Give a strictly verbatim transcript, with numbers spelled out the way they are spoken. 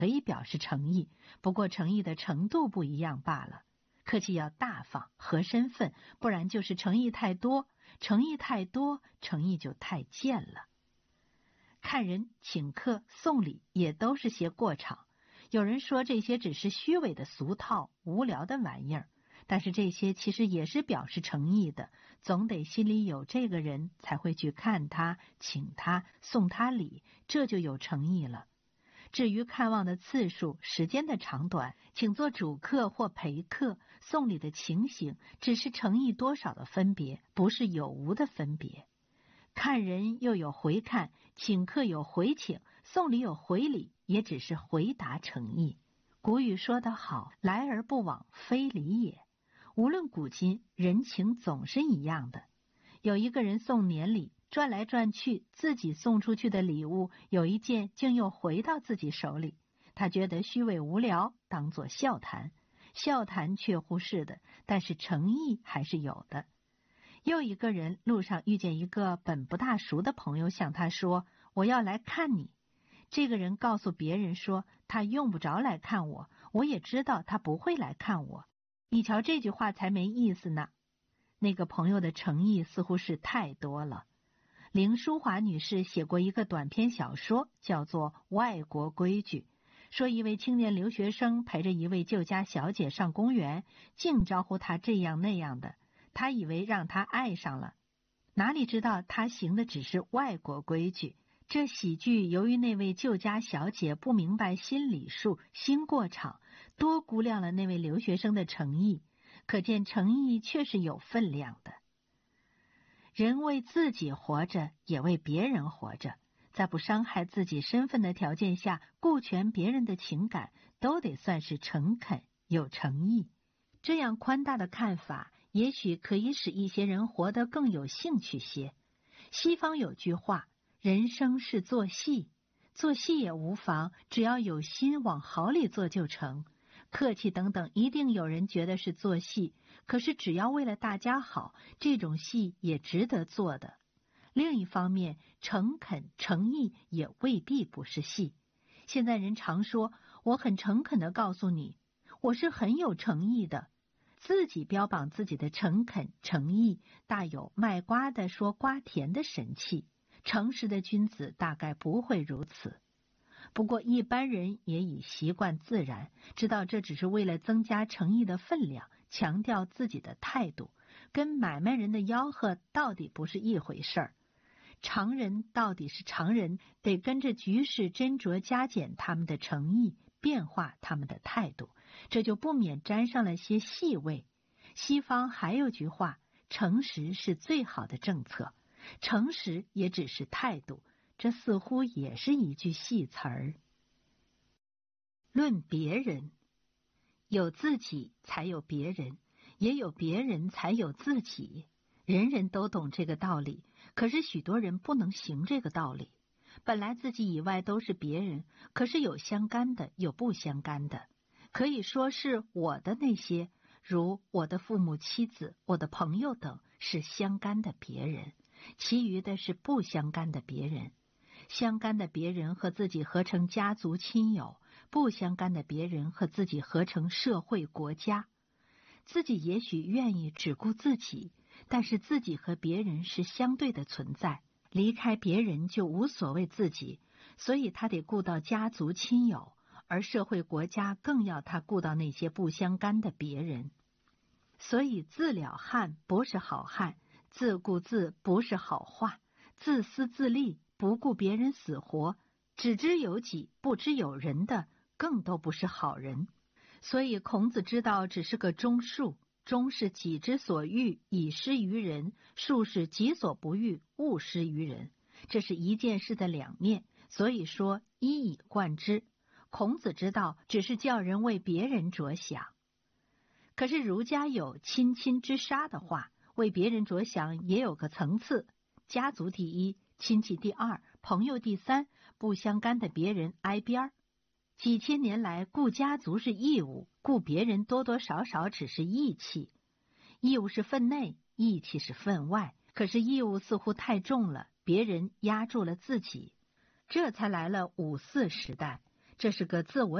可以表示诚意，不过诚意的程度不一样罢了。客气要大方，合身份，不然就是诚意太多，诚意太多，诚意就太贱了。看人、请客、送礼也都是些过场，有人说这些只是虚伪的俗套、无聊的玩意儿，但是这些其实也是表示诚意的，总得心里有这个人才会去看他、请他、送他礼，这就有诚意了。至于看望的次数、时间的长短，请做主客或陪客，送礼的情形，只是诚意多少的分别，不是有无的分别。看人又有回看，请客有回请，送礼有回礼，也只是回答诚意。古语说得好，来而不往非礼也。无论古今，人情总是一样的。有一个人送年礼，转来转去，自己送出去的礼物有一件竟又回到自己手里，他觉得虚伪无聊，当作笑谈，笑谈却乎是的，但是诚意还是有的。又一个人路上遇见一个本不大熟的朋友，向他说：“我要来看你。”这个人告诉别人说：“他用不着来看我，我也知道他不会来看我。”你瞧这句话才没意思呢。那个朋友的诚意似乎是太多了。凌淑华女士写过一个短篇小说，叫做《外国规矩》，说一位青年留学生陪着一位旧家小姐上公园，净招呼她这样那样的，他以为让她爱上了，哪里知道他行的只是外国规矩。这喜剧由于那位旧家小姐不明白新礼数、新过场，多估量了那位留学生的诚意，可见诚意却是有分量的。人为自己活着，也为别人活着，在不伤害自己身份的条件下，顾全别人的情感，都得算是诚恳有诚意。这样宽大的看法，也许可以使一些人活得更有兴趣些。西方有句话，人生是做戏，做戏也无妨，只要有心往好里做就成。客气等等，一定有人觉得是做戏，可是只要为了大家好，这种戏也值得做的。另一方面，诚恳诚意也未必不是戏。现在人常说，我很诚恳地告诉你，我是很有诚意的，自己标榜自己的诚恳诚意，大有卖瓜的说瓜甜的神气。诚实的君子大概不会如此。不过一般人也已习惯自然，知道这只是为了增加诚意的分量，强调自己的态度，跟买卖人的吆喝到底不是一回事儿。常人到底是常人，得跟着局势斟酌加减他们的诚意，变化他们的态度，这就不免沾上了些细味。西方还有句话，诚实是最好的政策，诚实也只是态度，这似乎也是一句戏词儿。论别人，有自己才有别人，也有别人才有自己。人人都懂这个道理，可是许多人不能行这个道理。本来自己以外都是别人，可是有相干的，有不相干的。可以说是我的那些，如我的父母、妻子、我的朋友等，是相干的别人，其余的是不相干的别人。相干的别人和自己合成家族亲友，不相干的别人和自己合成社会国家。自己也许愿意只顾自己，但是自己和别人是相对的存在，离开别人就无所谓自己，所以他得顾到家族亲友，而社会国家更要他顾到那些不相干的别人。所以自了汉不是好汉，自顾自不是好话，自私自利不顾别人死活，只知有己不知有人的，更都不是好人。所以孔子之道只是个中术，中是己之所欲，以施于人；术是己所不欲，勿施于人。这是一件事的两面，所以说一以贯之。孔子之道只是叫人为别人着想。可是儒家有亲亲之杀的话，为别人着想也有个层次，家族第一，亲戚第二，朋友第三，不相干的别人挨边儿。几千年来，顾家族是义务，顾别人多多少少只是义气。义务是分内，义气是分外，可是义务似乎太重了，别人压住了自己。这才来了五四时代， 这是个自我